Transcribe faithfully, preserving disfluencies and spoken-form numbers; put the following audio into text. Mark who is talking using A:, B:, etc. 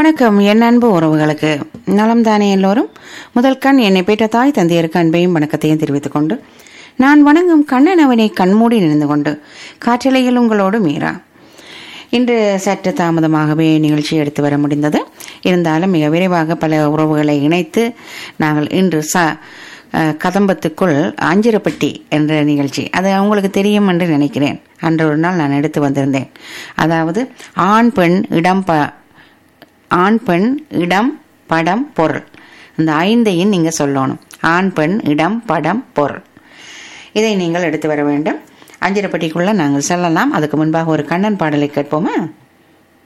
A: வணக்கம் என் அன்பு உறவுகளுக்கு. நலம் தானே எல்லோரும்? முதல் கண் என்னை பெற்ற தாய் தந்தையருக்கு அன்பையும் வணக்கத்தையும் தெரிவித்துக் கொண்டு நான் வணங்கும் கண்ணன் அவனை கண்மூடி நினைந்து கொண்டு காற்றலையில் உங்களோடு மீரா. இன்று சற்று தாமதமாகவே நிகழ்ச்சி எடுத்து வர முடிந்தது. இருந்தாலும் மிக விரைவாக பல உறவுகளை இணைத்து நாங்கள் இன்று ச கதம்பத்துக்குள் அஞ்சிரப்பட்டி என்ற நிகழ்ச்சி, அது அவங்களுக்கு தெரியும் என்று நினைக்கிறேன். அன்று ஒரு நாள் நான் எடுத்து வந்திருந்தேன். அதாவது ஆண் பெண் இடம் ப ஆண் பெண் இடம் படம் பொருள், இந்த ஐந்தையும் நீங்கள் சொல்லணும். ஆண் பெண் இடம் படம் பொருள், இதை நீங்கள் எடுத்து வர வேண்டும். அஞ்சிரப்பட்டிக்குள்ள நாங்கள் செல்லலாம். அதுக்கு முன்பாக ஒரு கண்ணன் பாடலை கேட்போமா?